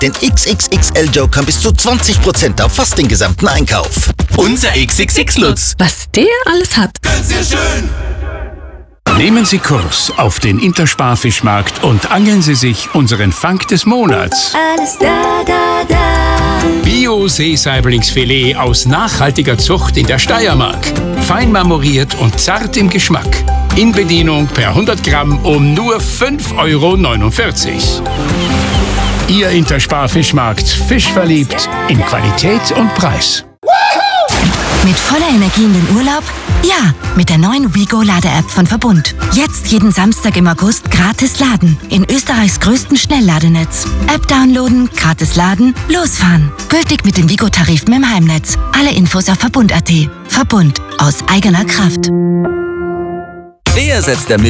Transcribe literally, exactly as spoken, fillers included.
Den X X X L-Joker bis zu zwanzig Prozent auf fast den gesamten Einkauf. Unser X X X-Lutz. Was der alles hat. Sehr schön. Nehmen Sie Kurs auf den Intersparfischmarkt und angeln Sie sich unseren Fang des Monats. Alles da, da, da. Bio-Seesaiblingsfilet aus nachhaltiger Zucht in der Steiermark. Fein marmoriert und zart im Geschmack. In Bedienung per hundert Gramm um nur fünf Euro neunundvierzig. Ihr Intersparfischmarkt. Fischverliebt in Qualität und Preis. Mit voller Energie in den Urlaub? Ja, mit der neuen WeGo-Lade-App von Verbund. Jetzt jeden Samstag im August gratis laden. In Österreichs größtem Schnellladenetz. App downloaden, gratis laden, losfahren. Gültig mit den WeGo-Tarifen im Heimnetz. Alle Infos auf Verbund punkt at. Verbund. Aus eigener Kraft. Wer setzt der